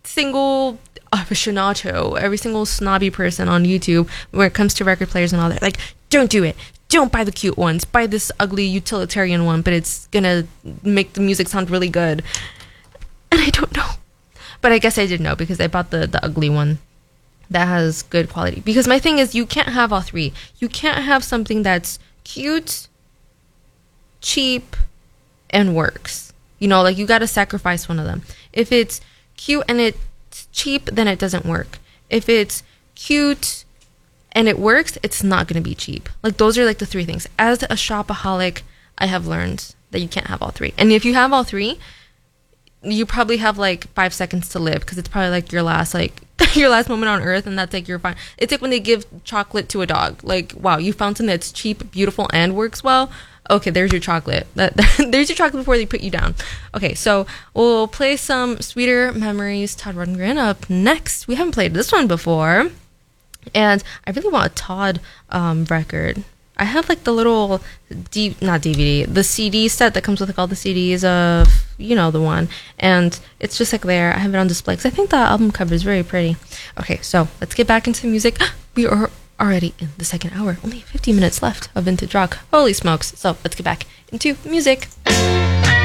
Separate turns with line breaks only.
single aficionado, every single snobby person on YouTube when it comes to record players and all that, like, don't do it. Don't buy the cute ones. Buy this ugly utilitarian one, but it's gonna make the music sound really good. And I don't know. But I guess I did know because I bought the ugly one that has good quality. Because my thing is, you can't have all three. You can't have something that's cute, cheap, and works. You know, like, you gotta sacrifice one of them. If it's cute and it's cheap, then it doesn't work. If it's cute and it works, it's not going to be cheap. Like, those are like the three things. As a shopaholic, I have learned that you can't have all three. And if you have all three, you probably have like 5 seconds to live, because it's probably like your last moment on earth, and that's like your fine. It's like when they give chocolate to a dog. Like, wow, you found something that's cheap, beautiful, and works well. Okay, there's your chocolate. There's your chocolate before they put you down. Okay, so we'll play some Sweeter Memories, Todd Rundgren up next. We haven't played this one before. And I really want a Todd record. I have like the little, not DVD, the CD set that comes with like all the CDs of, you know, the one. And it's just like there. I have it on display because I think the album cover is very pretty. Okay, so let's get back into music. We are already in the second hour. Only 15 minutes left of Vintage Rock. Holy smokes. So let's get back into music.